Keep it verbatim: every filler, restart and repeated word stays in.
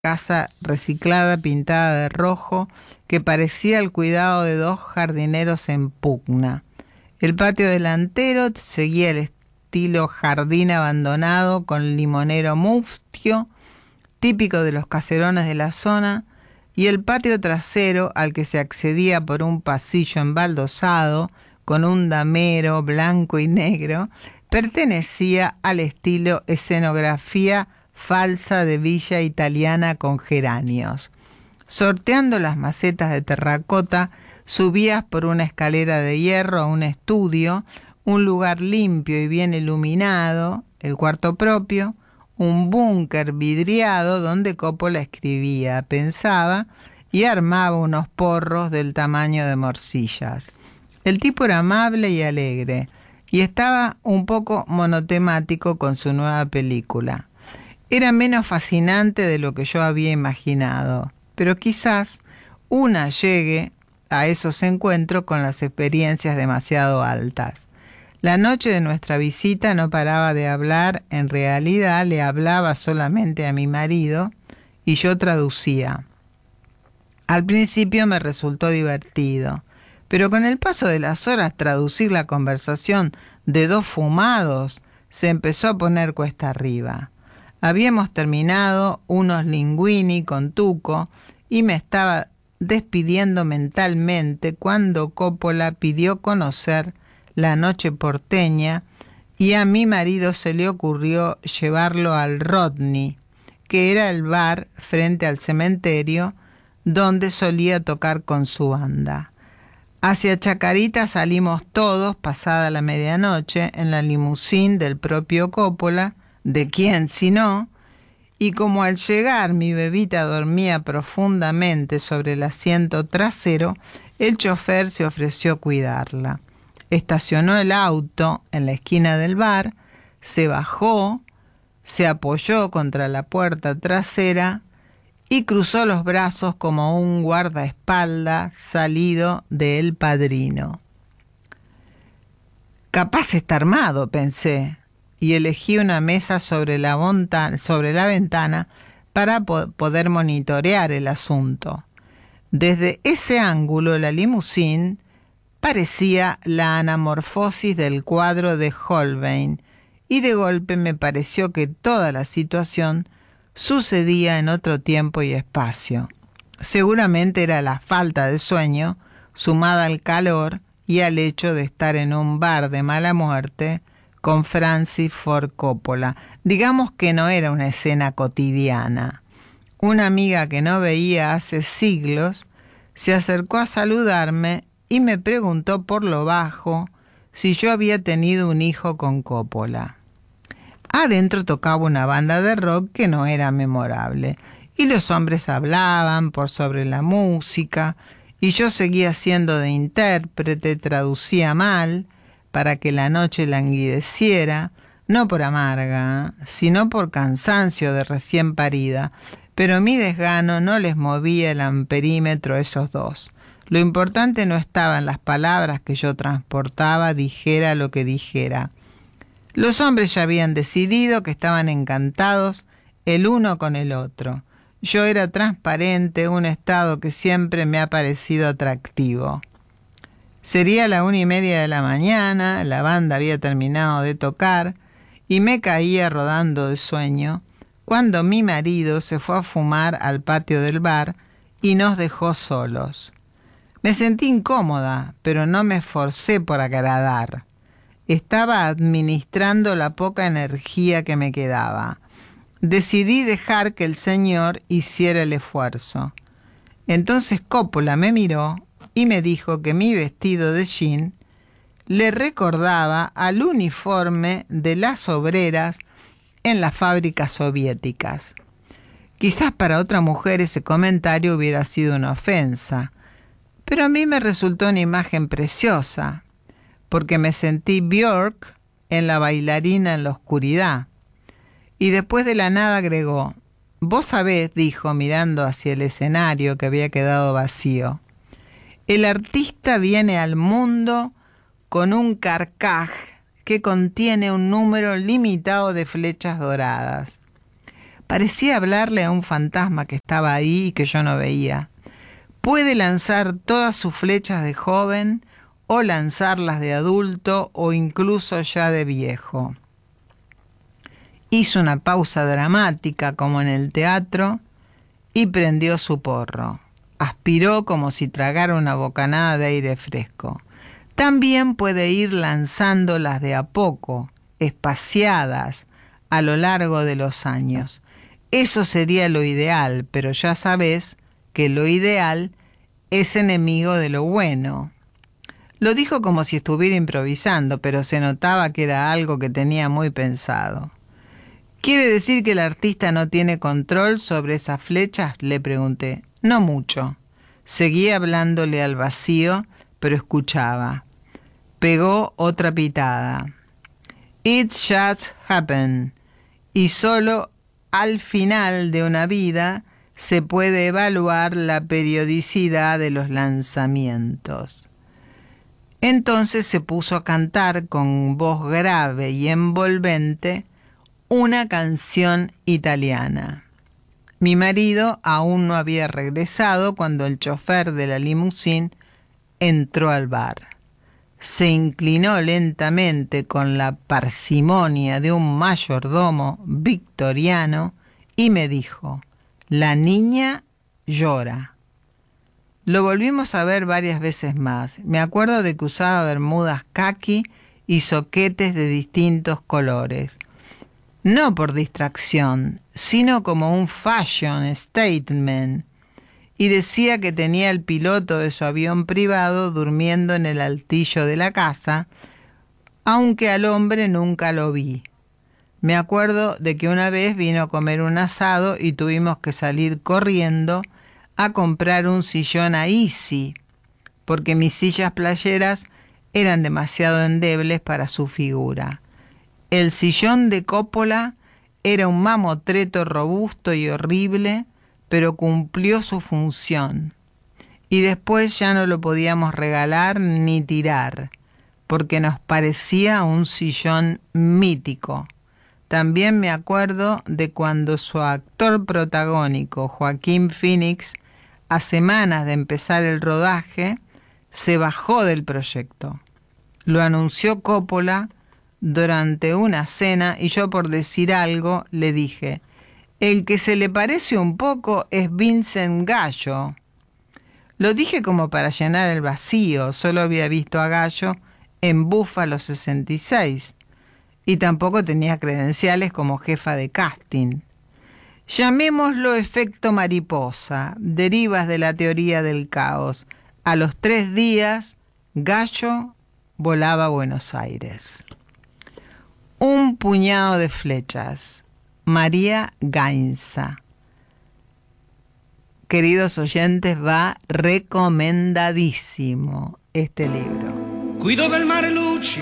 casa reciclada pintada de rojo que parecía el cuidado de dos jardineros en pugna. El patio delantero seguía el estilo jardín abandonado con limonero mustio, típico de los caserones de la zona, y el patio trasero, al que se accedía por un pasillo embaldosado con un damero blanco y negro, pertenecía al estilo escenografía falsa de villa italiana con geranios. Sorteando las macetas de terracota, subías por una escalera de hierro a un estudio, un lugar limpio y bien iluminado, el cuarto propio, un búnker vidriado donde Coppola escribía, pensaba y armaba unos porros del tamaño de morcillas. El tipo era amable y alegre, y estaba un poco monotemático con su nueva película. Era menos fascinante de lo que yo había imaginado, pero quizás una llegue a esos encuentros con las experiencias demasiado altas. La noche de nuestra visita no paraba de hablar, en realidad le hablaba solamente a mi marido y yo traducía. Al principio me resultó divertido, pero con el paso de las horas traducir la conversación de dos fumados se empezó a poner cuesta arriba. Habíamos terminado unos linguini con Tuco y me estaba despidiendo mentalmente cuando Coppola pidió conocer la noche porteña y a mi marido se le ocurrió llevarlo al Rodney, que era el bar frente al cementerio donde solía tocar con su banda. Hacia Chacarita salimos todos pasada la medianoche en la limusín del propio Coppola, de quién si no, y como al llegar mi bebita dormía profundamente sobre el asiento trasero, el chofer se ofreció cuidarla. Estacionó el auto en la esquina del bar, se bajó, se apoyó contra la puerta trasera y cruzó los brazos como un guardaespaldas salido de El Padrino. Capaz está armado, pensé, y elegí una mesa sobre la, monta- sobre la ventana para po- poder monitorear el asunto. Desde ese ángulo la limusín parecía la anamorfosis del cuadro de Holbein, y de golpe me pareció que toda la situación sucedía en otro tiempo y espacio. Seguramente era la falta de sueño, sumada al calor y al hecho de estar en un bar de mala muerte con Francis Ford Coppola. Digamos que no era una escena cotidiana. Una amiga que no veía hace siglos se acercó a saludarme y me preguntó por lo bajo si yo había tenido un hijo con Coppola. Adentro tocaba una banda de rock que no era memorable, y los hombres hablaban por sobre la música, y yo seguía siendo de intérprete, traducía mal, para que la noche languideciera, no por amarga, sino por cansancio de recién parida, pero mi desgano no les movía el amperímetro a esos dos. Lo importante no estaba en las palabras que yo transportaba, dijera lo que dijera. Los hombres ya habían decidido que estaban encantados el uno con el otro. Yo era transparente, un estado que siempre me ha parecido atractivo. Sería la una y media de la mañana, la banda había terminado de tocar y me caía rodando de sueño cuando mi marido se fue a fumar al patio del bar y nos dejó solos. Me sentí incómoda, pero no me esforcé por agradar. Estaba administrando la poca energía que me quedaba. Decidí dejar que el señor hiciera el esfuerzo. Entonces Coppola me miró y me dijo que mi vestido de jean le recordaba al uniforme de las obreras en las fábricas soviéticas. Quizás para otra mujer ese comentario hubiera sido una ofensa, pero a mí me resultó una imagen preciosa, porque me sentí Björk en La bailarina en la oscuridad. Y después de la nada agregó: vos sabés, dijo mirando hacia el escenario que había quedado vacío, el artista viene al mundo con un carcaj que contiene un número limitado de flechas doradas. Parecía hablarle a un fantasma que estaba ahí y que yo no veía. Puede lanzar todas sus flechas de joven o lanzarlas de adulto o incluso ya de viejo. Hizo una pausa dramática como en el teatro y prendió su porro. Aspiró como si tragara una bocanada de aire fresco. También puede ir lanzándolas de a poco, espaciadas, a lo largo de los años. Eso sería lo ideal, pero ya sabes que lo ideal es enemigo de lo bueno. Lo dijo como si estuviera improvisando, pero se notaba que era algo que tenía muy pensado. ¿Quiere decir que el artista no tiene control sobre esas flechas?, le pregunté. No mucho. Seguía hablándole al vacío, pero escuchaba. Pegó otra pitada. It just happened. Y solo al final de una vida se puede evaluar la periodicidad de los lanzamientos. Entonces se puso a cantar con voz grave y envolvente una canción italiana. Mi marido aún no había regresado cuando el chofer de la limusín entró al bar. Se inclinó lentamente con la parsimonia de un mayordomo victoriano y me dijo: «La niña llora». Lo volvimos a ver varias veces más. Me acuerdo de que usaba bermudas caqui y soquetes de distintos colores. No por distracción, sino como un fashion statement. Y decía que tenía el piloto de su avión privado durmiendo en el altillo de la casa, aunque al hombre nunca lo vi. Me acuerdo de que una vez vino a comer un asado y tuvimos que salir corriendo a comprar un sillón a Easy, porque mis sillas playeras eran demasiado endebles para su figura. El sillón de Coppola era un mamotreto robusto y horrible, pero cumplió su función. Y después ya no lo podíamos regalar ni tirar, porque nos parecía un sillón mítico. También me acuerdo de cuando su actor protagónico, Joaquín Phoenix, a semanas de empezar el rodaje, se bajó del proyecto. Lo anunció Coppola durante una cena y yo, por decir algo, le dije: «El que se le parece un poco es Vincent Gallo». Lo dije como para llenar el vacío. Solo había visto a Gallo en Búfalo sesenta y seis y tampoco tenía credenciales como jefa de casting. Llamémoslo efecto mariposa, derivas de la teoría del caos. A los tres días, Gallo volaba a Buenos Aires. Un puñado de flechas. María Gainza. Queridos oyentes, va recomendadísimo este libro. Qui dove il mare luce